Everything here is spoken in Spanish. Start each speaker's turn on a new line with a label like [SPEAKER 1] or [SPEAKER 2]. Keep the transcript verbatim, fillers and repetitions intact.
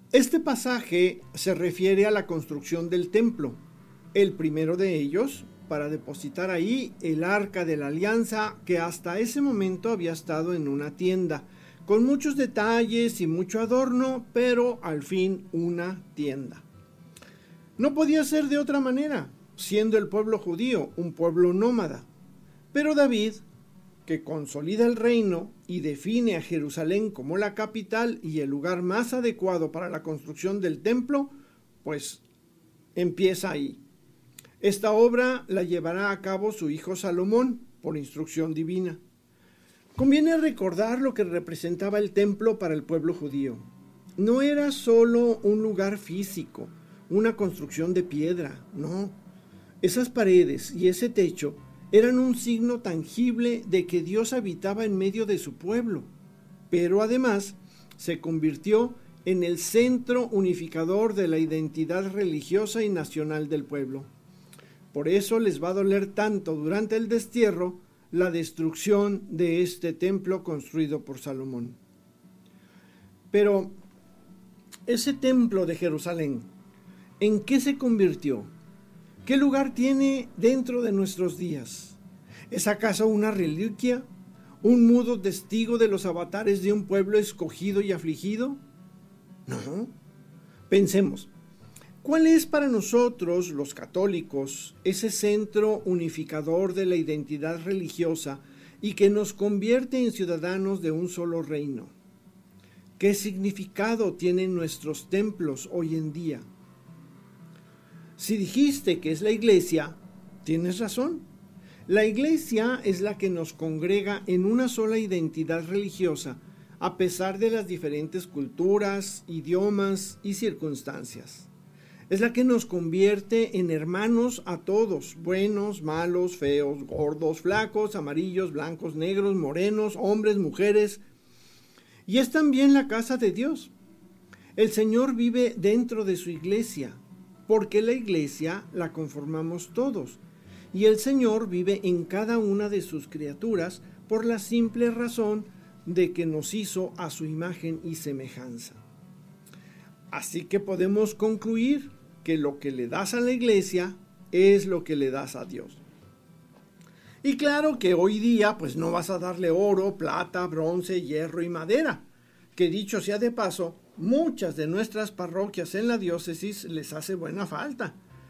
[SPEAKER 1] Este pasaje se refiere a la construcción del templo, el primero de ellos, para depositar ahí el arca de la alianza que hasta ese momento había estado en una tienda, con muchos detalles y mucho adorno, pero al fin una tienda. No podía ser de otra manera, siendo el pueblo judío un pueblo nómada. Pero David, que consolida el reino y define a Jerusalén como la capital y el lugar más adecuado para la construcción del templo, pues empieza ahí. Esta obra la llevará a cabo su hijo Salomón, por instrucción divina. Conviene recordar lo que representaba el templo para el pueblo judío. No era solo un lugar físico, una construcción de piedra, no. Esas paredes y ese techo eran un signo tangible de que Dios habitaba en medio de su pueblo, pero además se convirtió en el centro unificador de la identidad religiosa y nacional del pueblo. Por eso les va a doler tanto durante el destierro la destrucción de este templo construido por Salomón. Pero ese templo de Jerusalén, ¿en qué se convirtió? ¿Qué lugar tiene dentro de nuestros días? ¿Es acaso una reliquia? ¿Un mudo testigo de los avatares de un pueblo escogido y afligido? No. Pensemos, ¿cuál es para nosotros, los católicos, ese centro unificador de la identidad religiosa y que nos convierte en ciudadanos de un solo reino? ¿Qué significado tienen nuestros templos hoy en día? Si dijiste que es la iglesia, tienes razón. La iglesia es la que nos congrega en una sola identidad religiosa, a pesar de las diferentes culturas, idiomas y circunstancias. Es la que nos convierte en hermanos a todos, buenos, malos, feos, gordos, flacos, amarillos, blancos, negros, morenos, hombres, mujeres. Y es también la casa de Dios. El Señor vive dentro de su iglesia, porque la iglesia la conformamos todos, y el Señor vive en cada una de sus criaturas por la simple razón de que nos hizo a su imagen y semejanza. Así que podemos concluir que lo que le das a la iglesia es lo que le das a Dios. Y claro que hoy día pues no vas a darle oro, plata, bronce, hierro y madera, que dicho sea de paso, muchas de nuestras parroquias en la diócesis les hace buena falta.